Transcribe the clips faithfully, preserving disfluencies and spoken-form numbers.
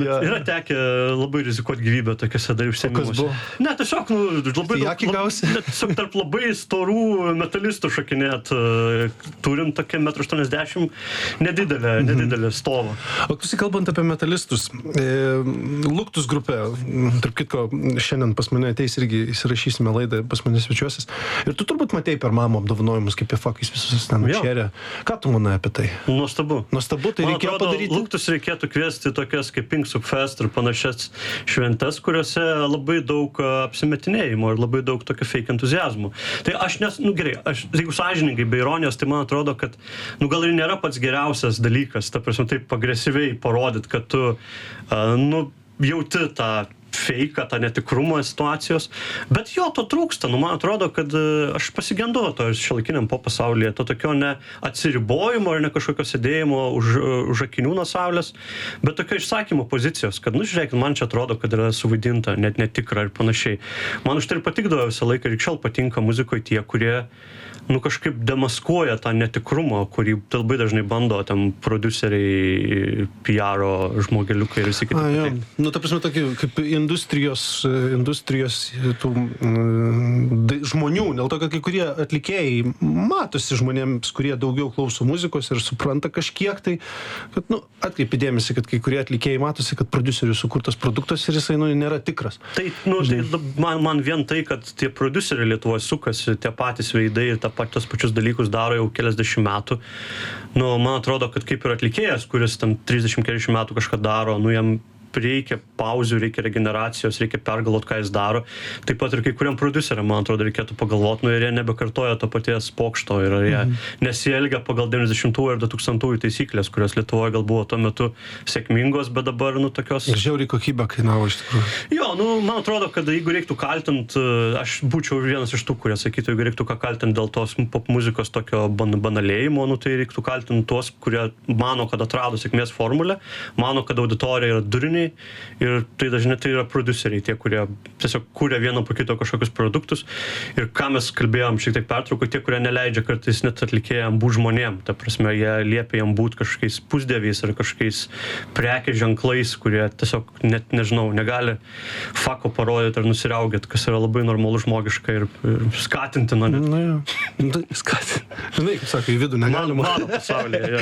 Ja. Yra tekę labai rizikuoti gyvybę tokiuose dar užsiėmimuose. Ne, tiesiog, nu, labai daug, lab, tiesiog tarp labai storų metalistų šokinėt, turint tokią metro aštuoniasdešimt nedidelę, nedidelę stovą. O tu kalbant apie metalistus, e, Luktus grupė, tarp kitko, šiandien pas mane ateis irgi įsirašysime laidą, pas mane svečiuosis. Ir tu turbūt matei per mamą apdovanojimus, kaip jie fakais visus ten šėrė. Ką tu manai apie tai? Nuostabu. Nuostabu, tai Man reikėjo atrodo, padaryti. Luktus reikėtų kviesti tokias kaip Pink Subfest ir panašias šventes, kuriuose labai daug apsimetinėjimo ir labai daug tokio fake entuzijazmo. Tai aš nes, nu gerai, aš, jeigu sąžiningai, be ironijos, tai man atrodo, kad, nu gal ir nėra pats geriausias dalykas, ta prasme, taip agresyviai parodyt, kad tu, uh, nu, jauti tą feiką, tą netikrumą situacijos, bet jo, to trūksta. Nu, man atrodo, kad aš pasigendu to šiuolaikiniam pop pasaulyje, to tokio ne atsiribojimo ir ne kažkokio sėdėjimo už, už akinių nuo saulės, bet tokio išsakymo pozicijos, kad, nu, žiūrėkit, man čia atrodo, kad yra suvaidinta, net netikra ir panašiai. Man už tai ir patikdavo visą laiką ir iki šiol patinka muzikoje tie, kurie nu kažkaip demaskuoja tą netikrumą, kurį labai dažnai bando ten prodiuseriai, P R žmogeliukai ir visi kiti. A, jo. Nu, ta prasme, tokį kaip industrijos, industrijos tų mm, žmonių, dėl to, kad kai kurie atlikėjai matosi žmonėms, kurie daugiau klauso muzikos ir supranta kažkiek tai, kad, nu, atkreipi dėmesį, kad kai kurie atlikėjai matosi, kad prodiuserių sukurtas produktas ir jisai, nu, nėra tikras. Tai, nu, tai man, man vien tai, kad tie prodiuseriai Lietuvoje sukasi, tie patys veidai ir ta tos pačius dalykus daro jau keliasdešimt metų. Nu, man atrodo, kad kaip ir atlikėjas, kuris tam trisdešimt keturiasdešimt metų kažką daro, nu, jam reikia pauzių, reikia regeneracijos, reikia pergalvot, ką jis daro. Taip pat ir kai kuriam prodiuseriam, man atrodo, reikėtų pagalvoti, nu ir jie nebekartoja to paties pokšto ir jie mhm. nesielgia pagal devyniasdešimtųjų ir dutūkstantųjų taisyklės, kurios Lietuvoje gal buvo tuo metu sėkmingos, bet dabar, nu, tokios... Ir žiauriai kokybę kainavo iš tikrųjų. Jo, nu, man atrodo, kad jeigu reiktų kaltint, aš būčiau vienas iš tų, kurie sakytų, jeigu reiktų ką kaltint dėl tos pop muzikos tokio ban banalėjimo, nu, tai reiktų kaltint tuos, kurie mano, kad atrado sėkmės formulę, mano, kad auditorija yra duriniai, ir tai dažnai tai yra prodiuseriai, tie, kurie tiesiog kūrė vieną po kito kažkokius produktus. Ir ką mes kalbėjom šiek tiek pertrauko, tie, kurie neleidžia kartais net atlikėjam būt žmonėm. Ta prasme, jie liepia jam būt kažkokiais pusdieviais ar kažkokiais prekės ženklais, kurie tiesiog net, nežinau, negali fako parodyti ar nusiriaugėti, kas yra labai normalu žmogiška ir, ir skatintina net. Na, jo. Skatintina. Žinai, kaip sako, į vidų negalima. Mano pasaulyje,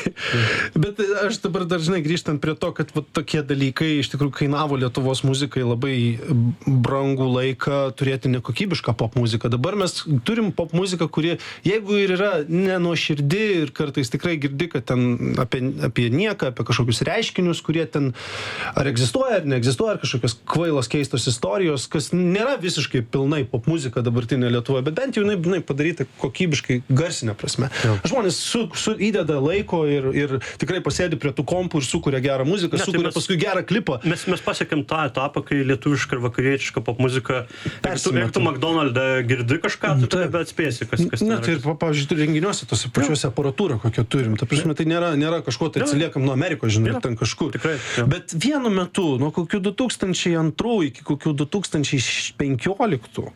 ja. Bet aš dabar dar, žinai, grįžtant prie to, kad va, tokie dalykai iš tikrųjų kainavo Lietuvos muzikai labai brangų laiką turėti nekokybišką pop muziką. Dabar mes turim pop muziką, kuri, jeigu ir yra nenuoširdi ir kartais tikrai girdi, kad ten apie, apie nieką, apie kažkokius reiškinius, kurie ten ar egzistuoja, ar neegzistuoja, ar kažkokios kvailos keistos istorijos, kas nėra visiškai pilnai pop muzika dabartinė Lietuvoje, bet bent jau jinai, jinai padaryta kokybiškai garsinė prasme. Ja. Žmonės su, su, įdeda laiko ir, ir tikrai pasėdi prie tų kompų ir sukuria gerą muziką, ne, sukuria mes, paskui gerą klipą. Mes, mes pasiekėm tą etapą, kai lietuviška ir vakarietiška pop muzika, jeigu tu McDonald'e girdi kažką, tu nebeatspėsi, kas, kas ne, tai ir, pavyzdžiui, renginiuose tose pačiuose aparatūrą, kokią turim. Ta prasme, tai nėra, nėra kažko, tai atsiliekam nuo Amerikos, žinai, ten kažkur. Tikrai, bet vienu metu, nuo kokių du tūkstančiai antrų iki kokių du tūkstančiai penkioliktų,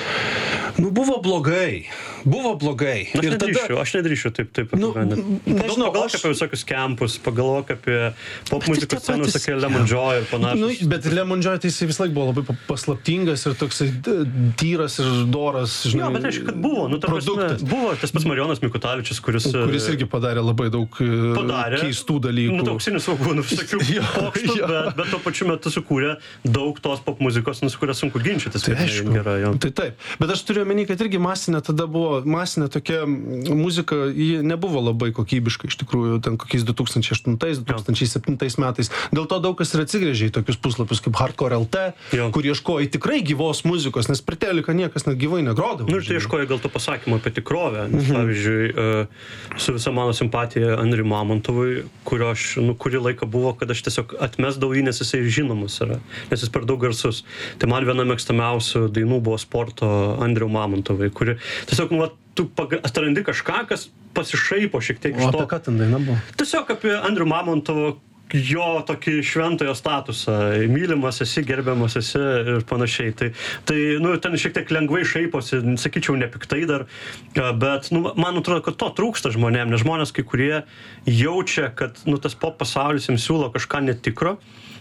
nu, buvo blogai. Buvo blogai. Aš ir nedrįšiu, tada... aš nedrįšiu taip, taip. Nu, nežinau, pagalvok aš... apie visokius kempus, pagalvok apie pop muzikos scenų, patys... sakė Lemon Joy ir panašus. Nu, bet Lemon Joy tai jisai vis laik buvo labai paslaptingas ir toksai tyras ir doras, žinai. Jo, bet aišku, kad buvo. Nu, prasme, buvo tas pats Marijonas Mikutavičius, kuris... Kuris irgi padarė labai daug padarė, keistų dalykų. Nu, auksinių svogūnų, visokių pokštų, bet, bet tuo pačiu metu sukūrė daug tos pop muzikos, su kuria sunku ginčytis. Tai aišku, gerai, tai taip. Bet aš turiu omeny, kad irgi masinė tada buvo, masinė tokia muzika, ji nebuvo labai kokybiška iš tikrųjų, ten kokiais du tūkstančiai aštuntais, du tūkstančiai septintais metais. Dėl to daug kas ir atsigrėžė į tokius puslapius kaip Hardcore L T, jo. Kur ieškojo tikrai gyvos muzikos, nes per teliką niekas net gyvai negrodavo. Nu ir tai ieškojo gal to pasakymo apie tikrovę. Nes, mhm. pavyzdžiui, su visa mano simpatija Andriui Mamontovui, kurio aš, nu, kurį laiką buvo, kad aš tiesiog atmesdavau jį, nes jisai žinomas yra, nes jis per daug garsus. Tai man viena mėgstamiausių dainų buvo Sporto Andriui Mamontovui, kuri tiesiog, nu, va, tu atrandi kažką, kas pasišaipo šiek tiek iš to. O apie ką ten daina buvo? Tiesiog apie Andrių Mamontovą, jo tokį šventojo statusą, mylimas esi, gerbiamas esi ir panašiai. Tai, tai nu, ten šiek tiek lengvai šaiposi, sakyčiau, nepiktai dar, bet, nu, man atrodo, kad to trūksta žmonėm, nes žmonės kai kurie jaučia, kad, nu, tas pop pasaulis jiems siūlo kažką netikro,